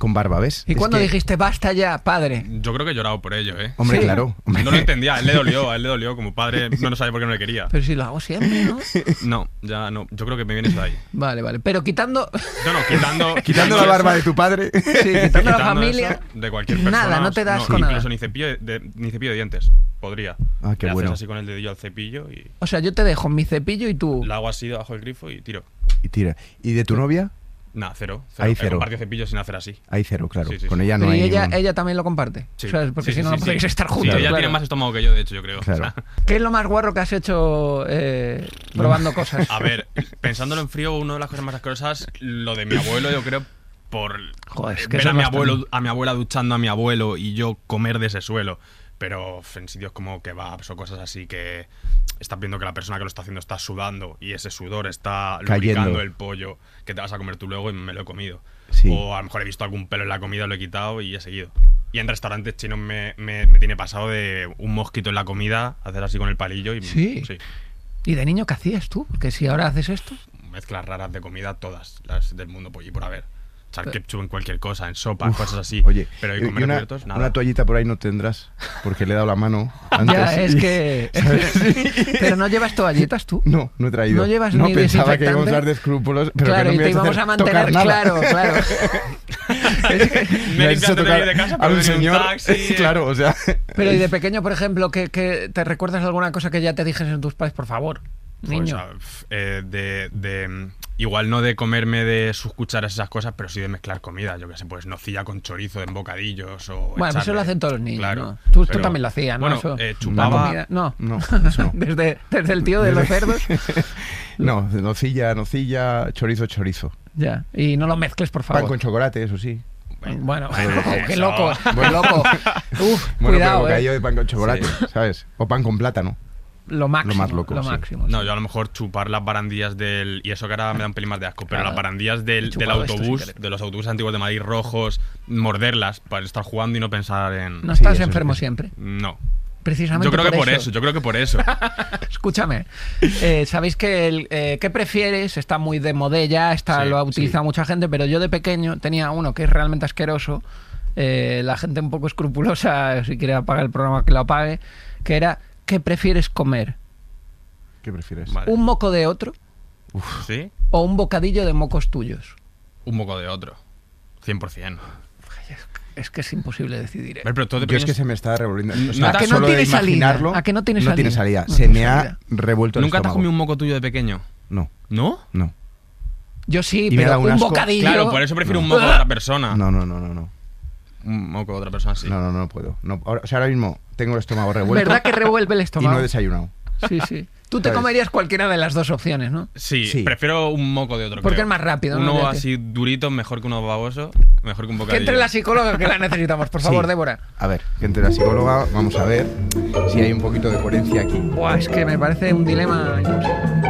con barba, ¿ves? ¿Y Es cuándo que- dijiste basta ya, padre? Yo creo que he llorado por ello, ¿eh? Hombre, Sí. claro. Hombre. No lo entendía, a él le dolió. Como padre no sabía por qué no le quería. Pero si lo hago siempre, ¿no? No, ya no. Yo creo que me viene eso de ahí. Vale, vale. Pero quitando... No, Quitando la eso, barba de tu padre. Sí, quitando la quitando familia... eso de cualquier persona. Nada, no te das con incluso nada. ni cepillo de dientes. Podría. Ah, qué Le bueno. haces así con el dedillo al cepillo y O sea, yo te dejo mi cepillo y tú... la hago así debajo del grifo y tiro. Y tira. ¿Y de tu novia? Nada, cero. Ahí He cero. compartido cepillos sin hacer así. Hay cero, claro. Sí, sí, Con sí. ella no Pero hay y ella, ningún- ella también lo comparte. Sí. O sea, porque Sí, si no, sí, no sí. podéis estar Sí, juntos. ella claro. tiene más estómago que yo, de hecho, yo creo. Claro. O sea, ¿Qué es lo más guarro que has hecho probando cosas? a ver, pensándolo en frío, una de las cosas más asquerosas, lo de mi abuelo, yo creo, por Joder, es que ver eso a mi es bastante. abuelo, a mi abuela duchando a mi abuelo y yo comer de ese suelo. Pero en sitios como kebabs o cosas así que estás viendo que la persona que lo está haciendo está sudando y ese sudor está Cayendo. lubricando el pollo que te vas a comer tú luego y me lo he comido. Sí. O a lo mejor he visto algún pelo en la comida, lo he quitado y he seguido. Y en restaurantes chinos me tiene pasado de un mosquito en la comida, hacer así con el palillo y Sí. ¿Y de niño qué hacías tú? Que si ahora haces esto... Mezclas raras de comida, todas las del mundo por y por haber. Echar Pero- ketchup en cualquier cosa, en sopa, Uf, cosas así. Oye, Pero y y comer una, cubiertos, nada. una toallita por ahí no tendrás, porque le he dado la mano antes. Ya, es que... ¿Sabes? Pero no llevas toallitas tú. No, no he traído. No llevas no ni pensaba que íbamos desinfectante. a dar de escrúpulos, pero Claro, que no y me te ibas íbamos a hacer tocar mantener... nada. Claro, claro. Es que- Me has he hecho limpiado tocar de casa, a pero un venía señor. taxi, Claro, o sea. Pero y de pequeño, por ejemplo, que te recuerdas alguna cosa que ya te dijesen tus padres, por favor, niño. Igual no de comerme de sus cucharas esas cosas, pero sí de mezclar comida. Yo qué sé, pues nocilla con chorizo en bocadillos o Bueno, pues eso echarle- lo hacen todos los niños, Claro, ¿no? Tú pero- también lo hacías, ¿no? Bueno, Eso. chupaba... La comida- No, No, eso no. desde el tío de los cerdos. No, nocilla, chorizo. Ya, y no lo mezcles, por Pan favor. con chocolate, eso sí. Bueno, qué eso. loco, qué loco. Uf, Bueno, cuidado, pero bocadillo de pan con chocolate, Sí. ¿sabes? O pan con plátano. Lo máximo, Lo más loco, lo sí. máximo. No, yo a lo mejor chupar las barandillas del... Y eso que ahora me da un pelín más de asco, pero Claro. las barandillas He del chupado esto sin autobús, querer. de los autobuses antiguos de Madrid rojos, morderlas para estar jugando y no pensar en... No Sí, estás eso enfermo es. siempre. No. Precisamente Yo creo que por eso. eso, yo creo que por eso. Escúchame, sabéis que ¿qué prefieres? Está muy de modella, Sí, lo ha utilizado sí. mucha gente, pero yo de pequeño tenía uno que es realmente asqueroso, la gente un poco escrupulosa, si quiere apagar el programa que lo apague, que era, ¿qué prefieres comer? ¿Qué prefieres? Vale. ¿Un moco de otro ¿Sí? o un bocadillo de mocos tuyos? Un moco de otro. 100%. Es que es imposible decidir. A ver, pero todo de Yo es que pequeños- se me está revolviendo. O ¿A sea, que no solo de tiene salida? imaginarlo, ¿A que no tiene No tiene salida? salida. No Se tiene me salida. ha revuelto el ¿Nunca te has estómago. comido un moco tuyo de pequeño? No, ¿No? no. Yo sí, Y me da pero un un asco. bocadillo... Claro, por eso prefiero No. un moco de otra persona. No. Un moco de otra persona, sí. No puedo. No, o sea, ahora mismo tengo el estómago revuelto. ¿Verdad que revuelve el Y estómago? no he desayunado. Sí, sí. Tú te ¿Sabes? comerías cualquiera de las dos opciones, ¿no? Sí, Sí. prefiero un moco de otro. Porque creo. es más rápido, ¿no? Uno Ya te- así durito, mejor que uno baboso, mejor que un Que bocadillo. entre la psicóloga que la necesitamos, por favor, Sí. Débora. A ver, que entre la psicóloga, vamos a ver si hay un poquito de coherencia aquí. Buah, es que me parece un dilema imposible.